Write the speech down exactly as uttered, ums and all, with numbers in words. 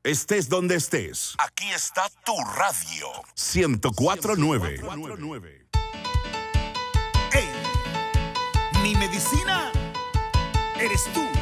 Estés donde estés. Aquí está tu radio. ciento cuatro punto nueve. ¡Ey! Mi medicina eres tú.